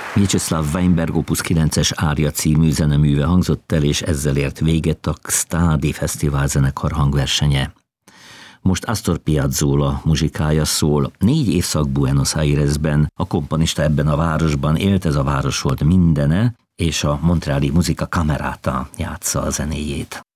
Mieczysław Weinberg Opus 9-es Ária című zeneműve hangzott el, és ezzel ért véget a Xtadi Fesztivál zenekar hangversenye. Most Astor Piazzolla muzsikája szól. 4 évszak Buenos Airesben, a komponista ebben a városban élt, ez a város volt mindene, és a Montreali Musica Camerata játsza a zenéjét.